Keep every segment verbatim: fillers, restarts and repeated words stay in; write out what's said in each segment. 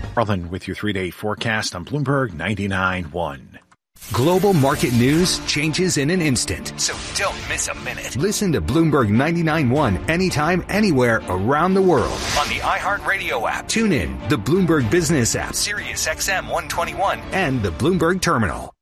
Arlen with your three-day forecast on Bloomberg ninety-nine point one. Global market news changes in an instant. So don't miss a minute. Listen to Bloomberg ninety-nine point one anytime, anywhere around the world. On the iHeartRadio app. Tune in, the Bloomberg Business app. Sirius X M one twenty-one. And the Bloomberg Terminal.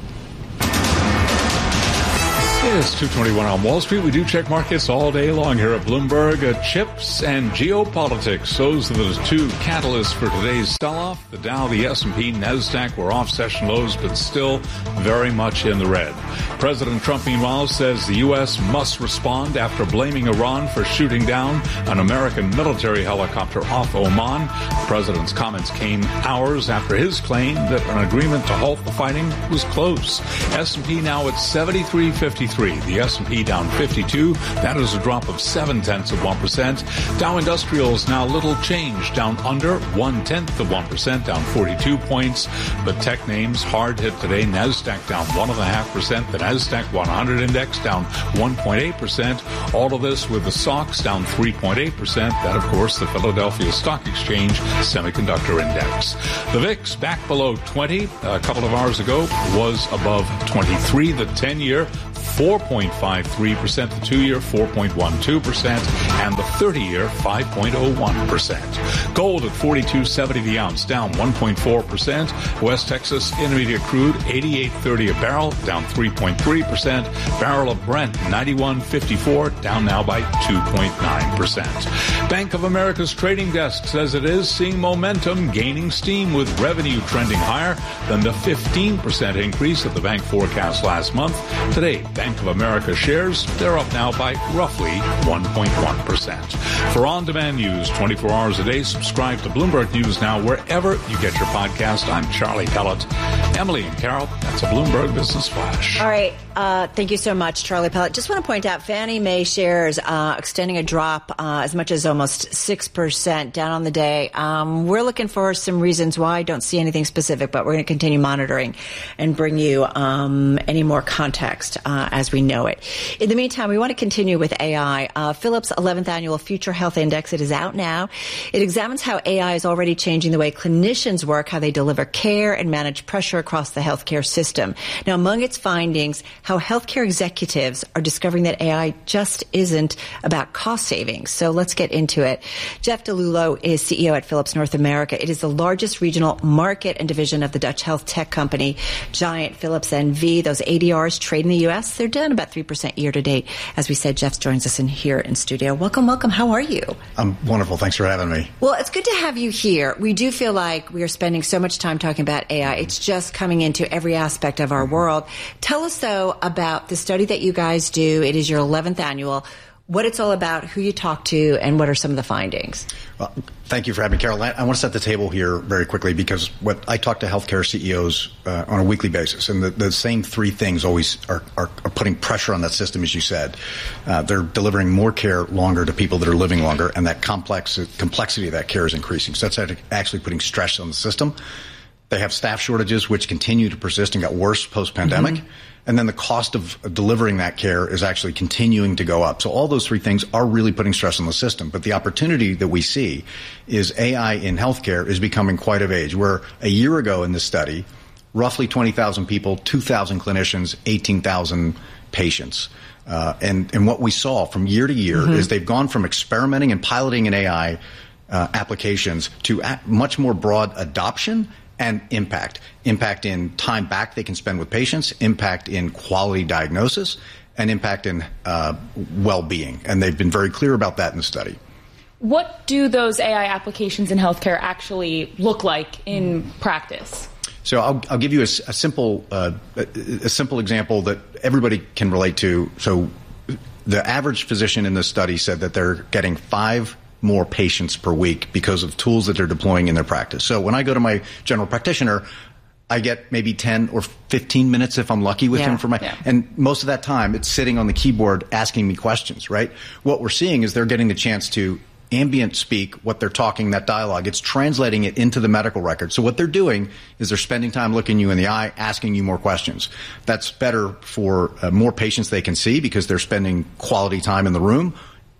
It's two twenty-one on Wall Street. We do check markets all day long here at Bloomberg. Uh, chips and geopolitics. Those are the two catalysts for today's sell-off. The Dow, the S and P, NASDAQ were off session lows, but still very much in the red. President Trump, meanwhile, says the U S must respond after blaming Iran for shooting down an American military helicopter off Oman. The president's comments came hours after his claim that an agreement to halt the fighting was close. S and P now at seventy-three fifty-three. The S and P down fifty-two. That is a drop of seven tenths of one percent. Dow Industrials now little change, down under one tenth of one percent, down forty-two points. But tech names hard hit today. NASDAQ down one and a half percent. The NASDAQ one hundred index down one point eight percent. All of this with the S O X down three point eight percent. That, of course, the Philadelphia Stock Exchange Semiconductor Index. The V I X back below twenty a couple of hours ago was above twenty-three. The ten-year four point five three percent, the two-year four point one two percent, and the thirty-year five point oh one percent. Gold at forty-two seventy the ounce, down one point four percent. West Texas Intermediate crude eighty-eight thirty a barrel, down three point three percent. Barrel of Brent ninety-one fifty-four, down now by two point nine percent. Bank of America's trading desk says it is seeing momentum gaining steam, with revenue trending higher than the fifteen percent increase that the bank forecast last month. Today, Bank of America shares, they're up now by roughly one point one percent. For on-demand news twenty-four hours a day, subscribe to Bloomberg News Now wherever you get your podcast. I'm Charlie Pellet. Emily and Carol, that's a Bloomberg Business Flash. All right. Uh, thank you so much, Charlie Pellet. Just want to point out Fannie Mae shares uh, extending a drop uh, as much as almost six percent down on the day. Um, we're looking for some reasons why. Don't see anything specific, but we're going to continue monitoring and bring you um, any more context uh, as we know it. In the meantime, we want to continue with A I. Uh, Phillips' eleventh Annual Future Health Index, it is out now. It examines how A I is already changing the way clinicians work, how they deliver care and manage pressure across the healthcare system. Now, among its findings, how healthcare executives are discovering that A I just isn't about cost savings. So let's get into it. Jeff DeLulo is C E O at Philips North America. It is the largest regional market and division of the Dutch health tech company giant Philips N V. Those A D Rs trade in the U S. They're down about three percent year to date. As we said, Jeff joins us in here in studio. Welcome, welcome. How are you? I'm wonderful. Thanks for having me. Well, it's good to have you here. We do feel like we are spending so much time talking about A I. It's just coming into every aspect of our world. Tell us, though, about the study that you guys do. It is your eleventh annual. What it's all about, who you talk to, and what are some of the findings? Well, thank you for having me, Carol. I want to set the table here very quickly, because what I talk to healthcare C E Os uh, on a weekly basis, and the, the same three things always are, are, are putting pressure on that system, as you said. Uh, they're delivering more care longer to people that are living longer, and that complex complexity of that care is increasing. So that's actually putting stress on the system. They have staff shortages, which continue to persist and got worse post-pandemic. Mm-hmm. And then the cost of delivering that care is actually continuing to go up. So all those three things are really putting stress on the system. But the opportunity that we see is A I in healthcare is becoming quite of age, where a year ago in this study, roughly twenty thousand people, two thousand clinicians, eighteen thousand patients. Uh, and, and what we saw from year to year mm-hmm. is they've gone from experimenting and piloting in A I uh, applications to a- much more broad adoption and impact. Impact in time back they can spend with patients, impact in quality diagnosis, and impact in uh, well-being. And they've been very clear about that in the study. What do those A I applications in healthcare actually look like in practice? So I'll, I'll give you a, a simple uh, a, a simple example that everybody can relate to. So the average physician in this study said that they're getting five more patients per week because of tools that they're deploying in their practice. So when I go to my general practitioner, I get maybe ten or fifteen minutes if I'm lucky with yeah, him for my, yeah. and most of that time it's sitting on the keyboard asking me questions, right? What we're seeing is they're getting the chance to ambient speak what they're talking, that dialogue. It's translating it into the medical record. So what they're doing is they're spending time looking you in the eye, asking you more questions. That's better for uh, more patients they can see because they're spending quality time in the room.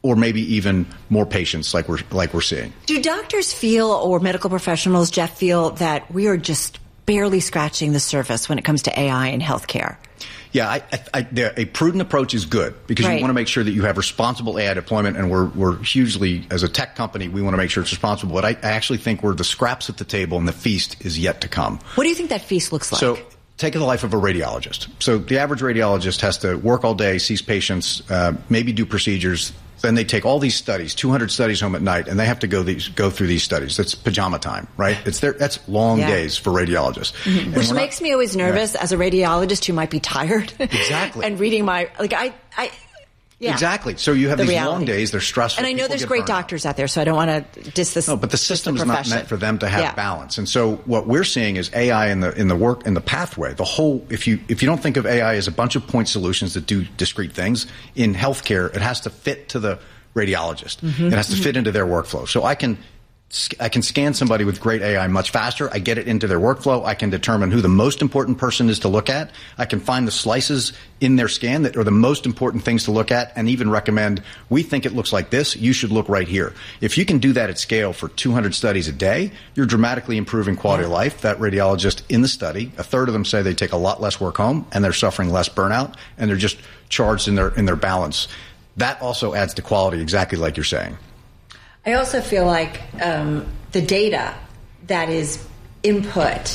or maybe even more patients like we're like we're seeing. Do doctors feel, or medical professionals, Jeff, feel that we are just barely scratching the surface when it comes to A I in healthcare? Yeah, I, I, I, a prudent approach is good because right. you want to make sure that you have responsible A I deployment, and we're we're hugely, as a tech company, we want to make sure it's responsible. But I, I actually think we're the scraps at the table, and the feast is yet to come. What do you think that feast looks like? So, take the life of a radiologist. So the average radiologist has to work all day, sees patients, uh, maybe do procedures. Then they take all these studies, two hundred studies home at night, and they have to go these go through these studies. That's pajama time, right? It's their, that's long yeah. days for radiologists. Mm-hmm. Which makes not, me always nervous yeah. as a radiologist who might be tired. Exactly. and reading my, like, I, I, yeah. Exactly. So you have the these reality. long days, they're stressful. And I know there's great doctors out there, so I don't want to diss this. No, but the system the is not meant for them to have yeah. balance. And so what we're seeing is A I in the in the work in the pathway. The whole if you if you don't think of A I as a bunch of point solutions that do discrete things, in healthcare it has to fit to the radiologist. Mm-hmm. It has to fit into their workflow. So I can I can scan somebody with great A I much faster. I get it into their workflow. I can determine who the most important person is to look at. I can find the slices in their scan that are the most important things to look at, and even recommend, we think it looks like this, you should look right here. If you can do that at scale for two hundred studies a day, you're dramatically improving quality of life. That radiologist in the study, a third of them say they take a lot less work home, and they're suffering less burnout, and they're just charged in their in their balance. That also adds to quality, exactly like you're saying. I also feel like um, the data that is input,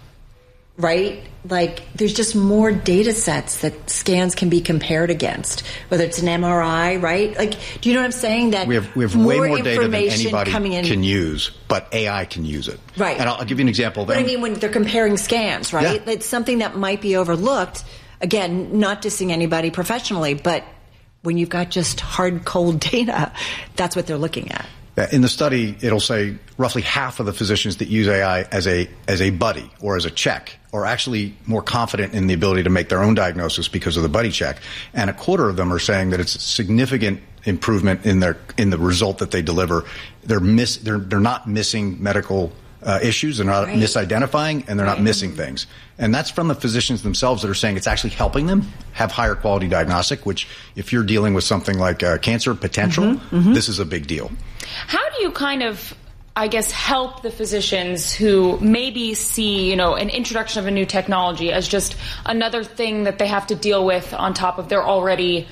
right? Like there's just more data sets that scans can be compared against, whether it's an M R I, right? Like, do you know what I'm saying? That we have we have more way more data than anybody coming in. can use, but A I can use it. Right. And I'll, I'll give you an example. But I mean, when they're comparing scans, right? Yeah. It's something that might be overlooked. Again, not dissing anybody professionally, but when you've got just hard, cold data, that's what they're looking at. In the study, it'll say roughly half of the physicians that use A I as a as a buddy or as a check are actually more confident in the ability to make their own diagnosis because of the buddy check, and a quarter of them are saying that it's a significant improvement in their in the result that they deliver. They're miss they're they're not missing medical uh, issues. They're not right. misidentifying, and they're right. not missing things. And that's from the physicians themselves that are saying it's actually helping them have higher quality diagnostic, which if you're dealing with something like uh, cancer potential, mm-hmm, mm-hmm. this is a big deal. How do you kind of, I guess, help the physicians who maybe see, you know, an introduction of a new technology as just another thing that they have to deal with on top of their already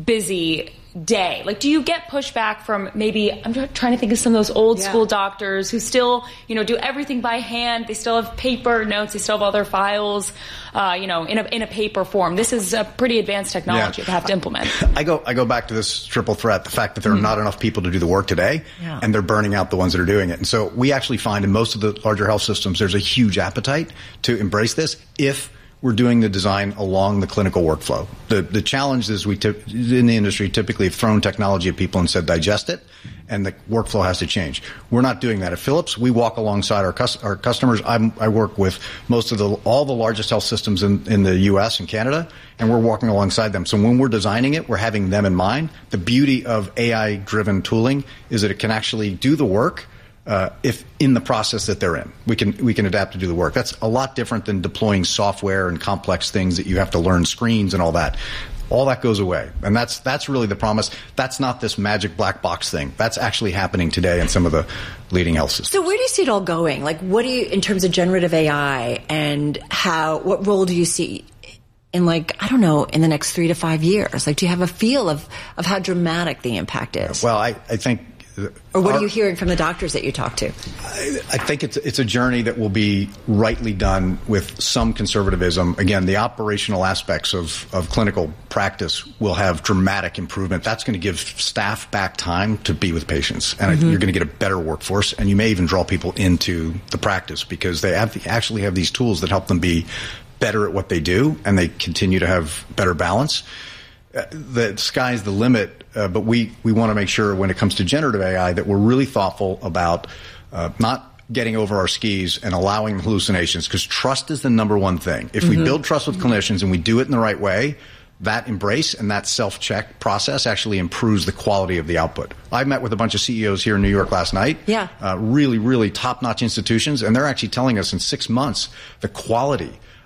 busy day? Like, do you get pushback from maybe, I'm trying to think of some of those old yeah. school doctors who still, you know, do everything by hand. They still have paper notes. They still have all their files, uh, you know, in a, in a paper form. This is a pretty advanced technology yeah. to have to implement. I go, I go back to this triple threat, the fact that there are mm. not enough people to do the work today, yeah. and they're burning out the ones that are doing it. And so we actually find in most of the larger health systems, there's a huge appetite to embrace this if we're doing the design along the clinical workflow. The the challenge is we tip, in the industry typically have thrown technology at people and said digest it, and the workflow has to change. We're not doing that at Philips. We walk alongside our cus- our customers. I'm, I work with most of the all the largest health systems in, in the U S and Canada, and we're walking alongside them. So when we're designing it, we're having them in mind. The beauty of A I-driven tooling is that it can actually do the work. Uh, if in the process that they're in, we can we can adapt to do the work. That's a lot different than deploying software and complex things that you have to learn screens and all that. All that goes away, and that's that's really the promise. That's not this magic black box thing. That's actually happening today in some of the leading health systems. So where do you see it all going? Like, what do you, in terms of generative A I, and how? What role do you see in, like, I don't know, in the next three to five years? Like, do you have a feel of of how dramatic the impact is? Well, I, I think. Or what Our, are you hearing from the doctors that you talk to? I, I think it's it's a journey that will be rightly done with some conservatism. Again, the operational aspects of, of clinical practice will have dramatic improvement. That's going to give staff back time to be with patients, and mm-hmm. you're going to get a better workforce, and you may even draw people into the practice because they have, actually have these tools that help them be better at what they do, and they continue to have better balance. Uh, the sky's the limit, uh, but we, we want to make sure when it comes to generative A I that we're really thoughtful about uh, not getting over our skis and allowing hallucinations, because trust is the number one thing. If mm-hmm. we build trust with clinicians and we do it in the right way, that embrace and that self-check process actually improves the quality of the output. I met with a bunch of C E Os here in New York last night. Yeah. Uh, really, really top-notch institutions, and they're actually telling us in six months the quality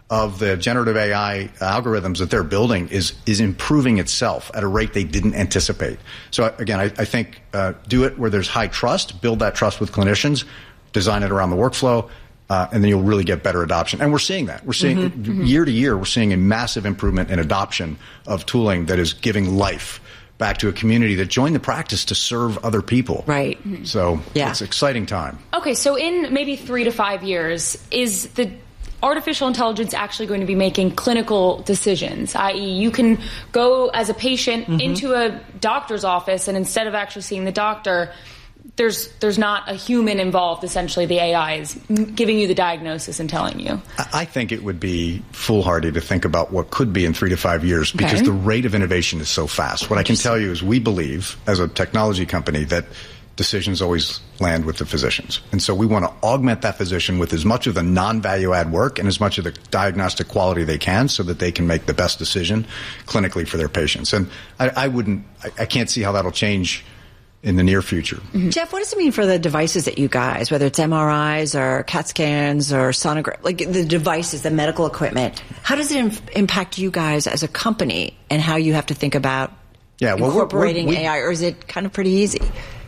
of the generative A I algorithms that they're building is is improving itself at a rate they didn't anticipate. So again, I, I think uh, do it where there's high trust, build that trust with clinicians, design it around the workflow, uh, and then you'll really get better adoption. And we're seeing that. We're seeing mm-hmm, mm-hmm. year to year, we're seeing a massive improvement in adoption of tooling that is giving life back to a community that joined the practice to serve other people. Right. So yeah. It's an exciting time. Okay, so in maybe three to five years, is the artificial intelligence actually going to be making clinical decisions, that is you can go as a patient mm-hmm. into a doctor's office and instead of actually seeing the doctor, there's there's not a human involved. Essentially, the A I is giving you the diagnosis and telling you. I think it would be foolhardy to think about what could be in three to five years because okay. the rate of innovation is so fast. What I can tell you is we believe, as a technology company, that decisions always land with the physicians. And so we want to augment that physician with as much of the non-value add work and as much of the diagnostic quality they can so that they can make the best decision clinically for their patients. And I, I wouldn't, I, I can't see how that'll change in the near future. Mm-hmm. Jeff, what does it mean for the devices that you guys, whether it's M R Is or CAT scans or sonogram, like the devices, the medical equipment, how does it im- impact you guys as a company and how you have to think about yeah, well, incorporating we're, we're, we, A I, or is it kind of pretty easy?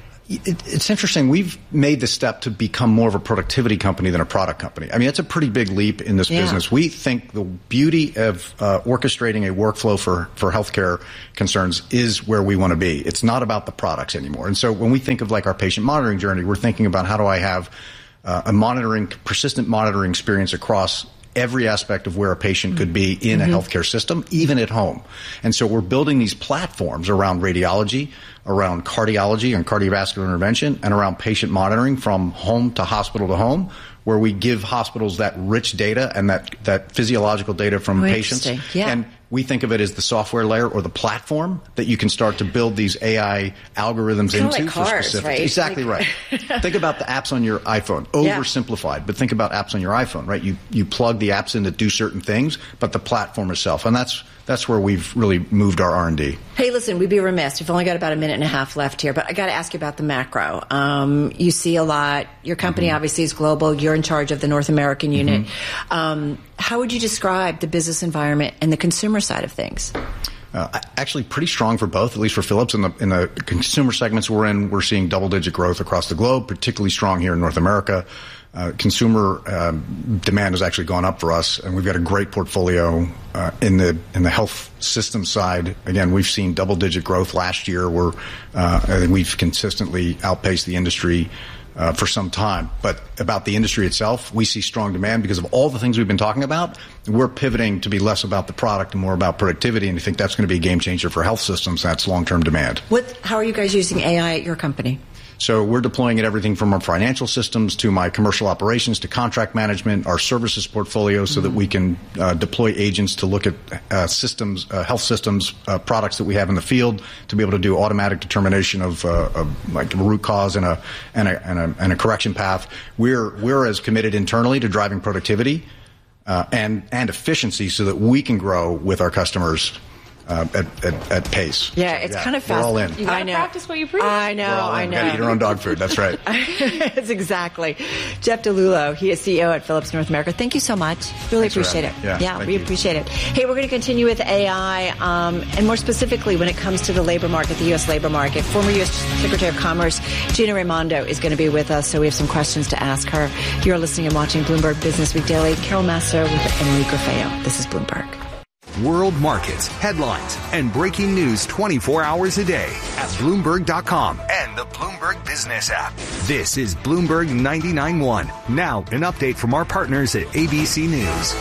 It, it's interesting. We've made the step to become more of a productivity company than a product company. I mean, it's a pretty big leap in this yeah. business. We think the beauty of uh, orchestrating a workflow for, for healthcare concerns is where we want to be. It's not about the products anymore. And so when we think of like our patient monitoring journey, we're thinking about how do I have uh, a monitoring, persistent monitoring experience across every aspect of where a patient could be in mm-hmm. a healthcare system, even at home. And so we're building these platforms around radiology, around cardiology and cardiovascular intervention, and around patient monitoring from home to hospital to home, where we give hospitals that rich data and that, that physiological data from oh, patients. Yeah. And we think of it as the software layer or the platform that you can start to build these A I algorithms kind into like for cars, specific. Right? Exactly like... right. Think about the apps on your iPhone. Oversimplified, yeah. but think about apps on your iPhone, right? You you plug the apps in that do certain things, but the platform itself, and that's that's where we've really moved our R and D. Hey, listen, we'd be remiss. We've only got about a minute and a half left here, but I got to ask you about the macro. Um, you see a lot. Your company mm-hmm. obviously is global. You're in charge of the North American unit. Mm-hmm. Um, how would you describe the business environment and the consumer side of things? Uh, actually pretty strong for both, at least for Philips. In the, in the consumer segments we're in, we're seeing double-digit growth across the globe, particularly strong here in North America. Uh, consumer um, demand has actually gone up for us, and we've got a great portfolio uh, in the in the health system side. Again, we've seen double-digit growth last year. We're uh, I think we've consistently outpaced the industry Uh, for some time. But about the industry itself, we see strong demand because of all the things we've been talking about. We're pivoting to be less about the product and more about productivity, and I think that's going to be a game changer for health systems. That's long-term demand. What? How are you guys using A I at your company? So we're deploying it everything from our financial systems to my commercial operations to contract management, our services portfolio, so mm-hmm. that we can uh, deploy agents to look at uh, systems, uh, health systems, uh, products that we have in the field to be able to do automatic determination of, uh, of like a root cause and a, and a and a and a correction path. We're we're as committed internally to driving productivity uh, and and efficiency so that we can grow with our customers. Uh, at, at, at pace. Yeah, it's yeah, kind of fast. We're all in. You gotta practice what you preach. I know, I know. You gotta eat your own dog food. That's right. That's exactly. Jeff DeLulo, he is C E O at Philips North America. Thank you so much. Really Thanks appreciate it. Yeah, yeah we you. appreciate it. Hey, we're going to continue with A I, um, and more specifically when it comes to the labor market, the U S labor market. Former U S Secretary of Commerce Gina Raimondo is going to be with us, so we have some questions to ask her. You're listening and watching Bloomberg Business Week Daily. Carol Masso with Emily Grafeo. This is Bloomberg. World markets, headlines, and breaking news twenty-four hours a day at Bloomberg dot com and the Bloomberg Business app. This is Bloomberg ninety-nine point one. Now, an update from our partners at A B C News.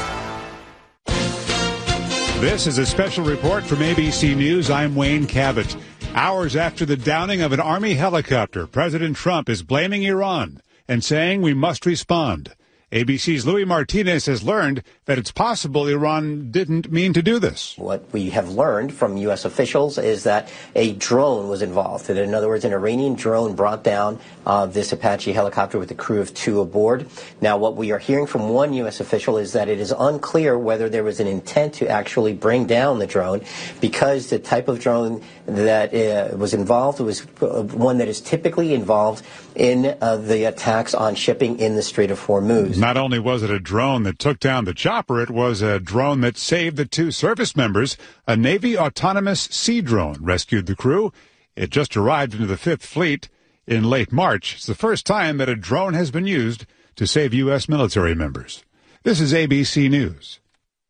This is a special report from A B C News. I'm Wayne Cabot. Hours after the downing of an Army helicopter, President Trump is blaming Iran and saying we must respond. A B C's Louis Martinez has learned that it's possible Iran didn't mean to do this. What we have learned from U S officials is that a drone was involved. In other words, an Iranian drone brought down uh, this Apache helicopter with a crew of two aboard. Now, what we are hearing from one U S official is that it is unclear whether there was an intent to actually bring down the drone because the type of drone that uh, was involved was one that is typically involved in uh, the attacks on shipping in the Strait of Hormuz. Not only was it a drone that took down the chopper, it was a drone that saved the two service members. A Navy autonomous sea drone rescued the crew. It just arrived into the Fifth Fleet in late March. It's the first time that a drone has been used to save U S military members. This is A B C News.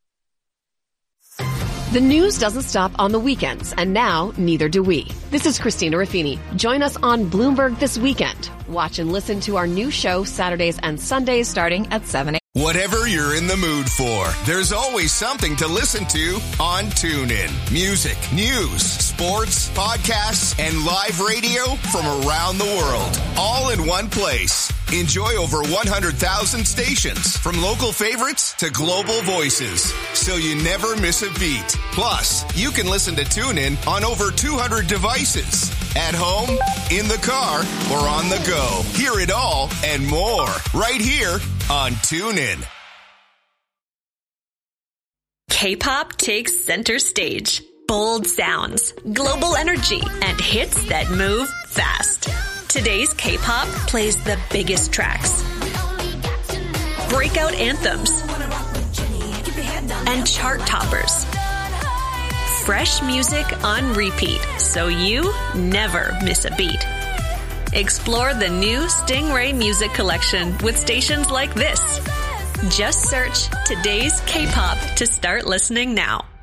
The news doesn't stop on the weekends, and now neither do we. This is Christina Ruffini. Join us on Bloomberg this weekend. Watch and listen to our new show Saturdays and Sundays starting at seven a.m. Whatever you're in the mood for, there's always something to listen to on TuneIn. Music, news, sports, podcasts, and live radio from around the world, all in one place. Enjoy over one hundred thousand stations, from local favorites to global voices, so you never miss a beat. Plus, you can listen to TuneIn on over two hundred devices, at home, in the car, or on the go. Hear it all and more right here on TuneIn. K-pop takes center stage. Bold sounds, global energy, and hits that move fast. Today's K-pop plays the biggest tracks, breakout anthems, and chart toppers. Fresh music on repeat, so you never miss a beat. Explore the new Stingray Music Collection with stations like this. Just search Today's K-pop to start listening now.